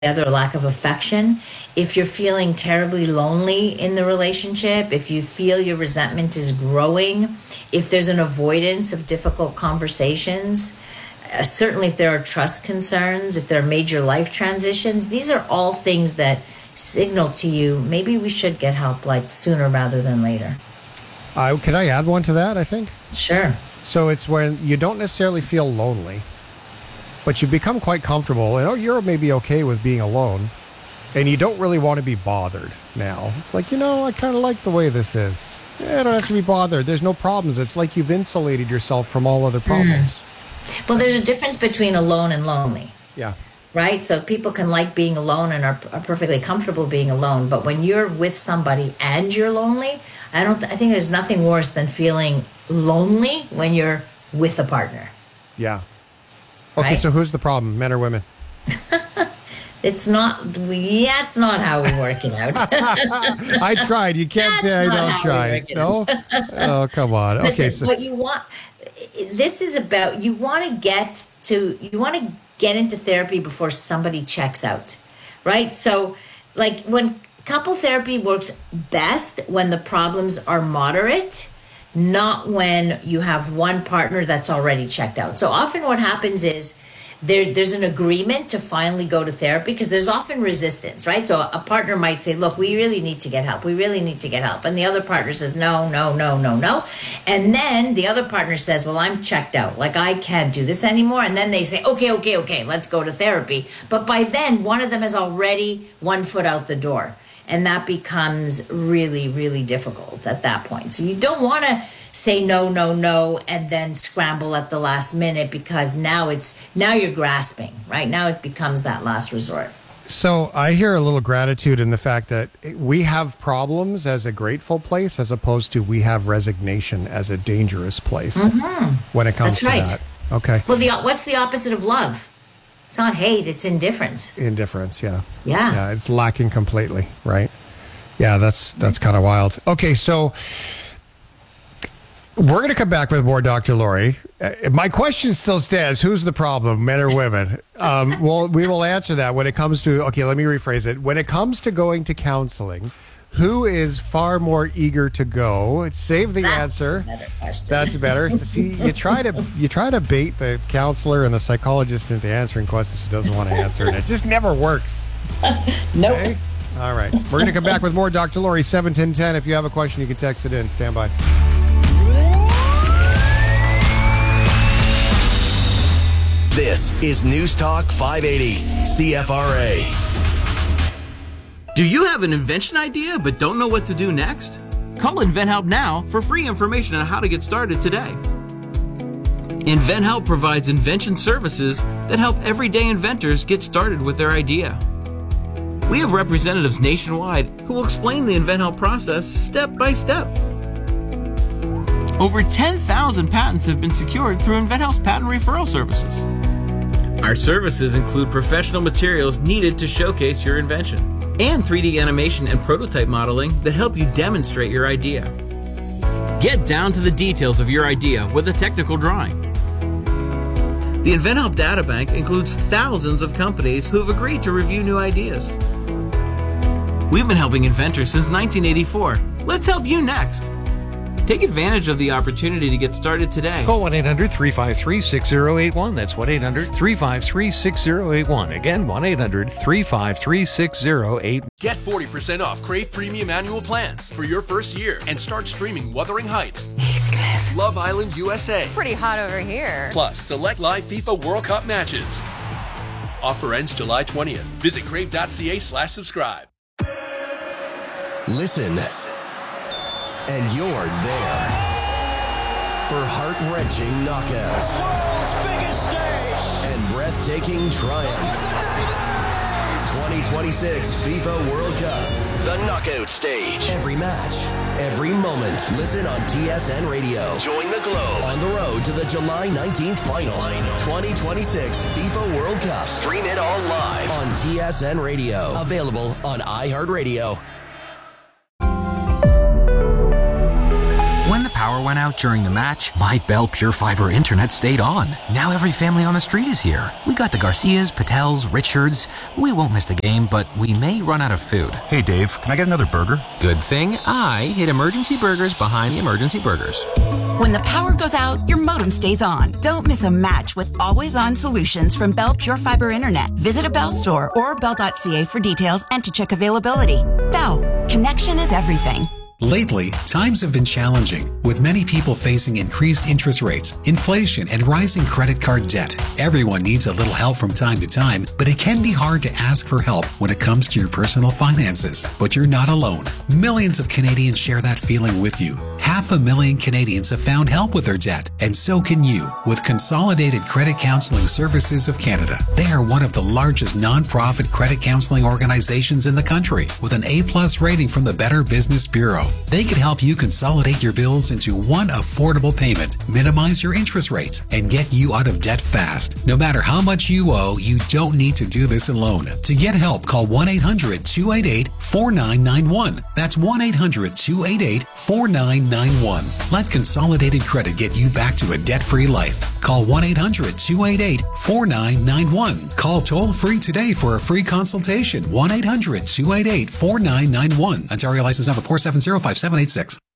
other lack of affection, if you're feeling terribly lonely in the relationship, if you feel your resentment is growing, if there's an avoidance of difficult conversations, certainly if there are trust concerns, if there are major life transitions, these are all things that signal to you maybe we should get help like sooner rather than later. Can I add one to that, I think? Sure. So it's when you don't necessarily feel lonely, but you become quite comfortable, and you're maybe okay with being alone, and you don't really want to be bothered now. It's like, I kind of like the way this is. I don't have to be bothered. There's no problems. It's like you've insulated yourself from all other problems. Well, there's a difference between alone and lonely. Yeah. Right? So people can like being alone and are perfectly comfortable being alone, but when you're with somebody and you're lonely, I think there's nothing worse than feeling lonely when you're with a partner. Yeah. Okay, right? So who's the problem, men or women? It's not how we work it out. I tried. You can't say I don't try. No? Oh, come on. Okay, Listen, so what you want, this is about, you want to get into therapy before somebody checks out, right? So like when couple therapy works best when the problems are moderate, not when you have one partner that's already checked out. So often what happens is there's an agreement to finally go to therapy because there's often resistance, right? So a partner might say, look, we really need to get help. We really need to get help. And the other partner says, no. And then the other partner says, well, I'm checked out. Like, I can't do this anymore. And then they say, okay, let's go to therapy. But by then, one of them is already one foot out the door. And that becomes really, really difficult at that point. So you don't want to say no, and then scramble at the last minute because now you're grasping, right? Now it becomes that last resort. So I hear a little gratitude in the fact that we have problems as a grateful place as opposed to we have resignation as a dangerous place when it comes to that. Okay. Well, what's the opposite of love? It's not hate, it's indifference. Indifference, yeah. Yeah, it's lacking completely, right? Yeah, that's kind of wild. Okay, so we're going to come back with more Dr. Laurie. My question still stands. Who's the problem, men or women? Well, we will answer that when it comes to, okay, let me rephrase it. When it comes to going to counseling, who is far more eager to go? Save the answer. That's better. See, you try to bait the counselor and the psychologist into answering questions she doesn't want to answer, and it just never works. Nope. Okay? All right. We're going to come back with more Dr. Laurie, 71010. If you have a question, you can text it in. Stand by. This is News Talk 580, CFRA. Do you have an invention idea but don't know what to do next? Call InventHelp now for free information on how to get started today. InventHelp provides invention services that help everyday inventors get started with their idea. We have representatives nationwide who will explain the InventHelp process step by step. Over 10,000 patents have been secured through InventHelp's patent referral services. Our services include professional materials needed to showcase your invention, and 3D animation and prototype modeling that help you demonstrate your idea. Get down to the details of your idea with a technical drawing. The InventHelp Databank includes thousands of companies who have agreed to review new ideas. We've been helping inventors since 1984. Let's help you next. Take advantage of the opportunity to get started today. Call 1-800-353-6081. That's 1-800-353-6081. Again, 1-800-353-6081. Get 40% off Crave Premium Annual Plans for your first year and start streaming Wuthering Heights, Heathcliff, Love Island USA. Pretty hot over here. Plus, select live FIFA World Cup matches. Offer ends July 20th. Visit crave.ca/subscribe. Listen, and you're there for heart-wrenching knockouts, the world's biggest stage, and breathtaking triumph. 2026 FIFA World Cup, the knockout stage. Every match, every moment. Listen on TSN Radio. Join the Globe on the road to the July 19th final. 2026 FIFA World Cup. Stream it all live on TSN Radio. Available on iHeartRadio. power went out during the match, my Bell Pure Fiber internet stayed on. Now every family on the street is here. We got the Garcias, Patels, Richards. We won't miss the game, but we may run out of food. Hey Dave, can I get another burger? Good thing I hid Emergency Burgers behind the Emergency Burgers. When the power goes out, your modem stays on. Don't miss a match with always-on solutions from Bell Pure Fiber Internet. Visit a Bell store or bell.ca for details and to check availability. Bell, connection is everything. Lately, times have been challenging, with many people facing increased interest rates, inflation, and rising credit card debt. Everyone needs a little help from time to time, but it can be hard to ask for help when it comes to your personal finances. But you're not alone. Millions of Canadians share that feeling with you. 500,000 Canadians have found help with their debt, and so can you with Consolidated Credit Counseling Services of Canada. They are one of the largest non-profit credit counseling organizations in the country, with an A+ rating from the Better Business Bureau. They can help you consolidate your bills into one affordable payment, minimize your interest rates, and get you out of debt fast. No matter how much you owe, you don't need to do this alone. To get help, call 1-800-288-4991. That's 1-800-288-4991. Let Consolidated Credit get you back to a debt-free life. Call 1-800-288-4991. Call toll-free today for a free consultation. 1-800-288-4991. Ontario license number 4705786.